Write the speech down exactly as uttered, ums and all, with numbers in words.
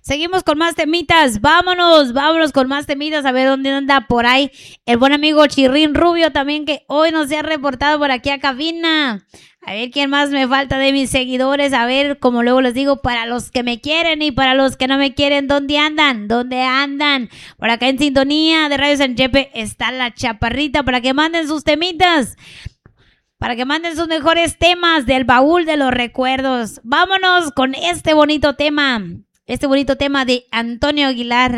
Seguimos con más temitas. Vámonos, vámonos con más temitas. A ver dónde anda por ahí el buen amigo Chirrín Rubio también, que hoy nos ha reportado por aquí a cabina. A ver quién más me falta de mis seguidores. A ver, como luego les digo, para los que me quieren y para los que no me quieren, ¿dónde andan? ¿Dónde andan? Por acá en sintonía de Radio San Chepe está la chaparrita para que manden sus temitas. Para que manden sus mejores temas del baúl de los recuerdos. Vámonos con este bonito tema. Este bonito tema de Antonio Aguilar.